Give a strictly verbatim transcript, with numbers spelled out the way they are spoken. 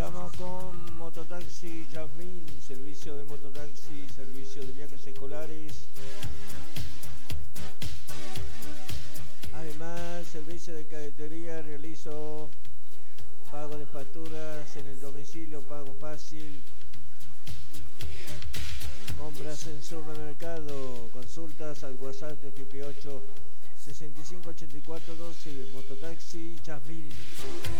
Estamos con Mototaxi Yasmin, servicio de mototaxi, servicio de viajes escolares. Además, servicio de cadetería, realizo pago de facturas en el domicilio, pago fácil. Compras en supermercado, consultas al WhatsApp de P P ocho sesenta y cinco ochenta y cuatro doce, Mototaxi Yasmin.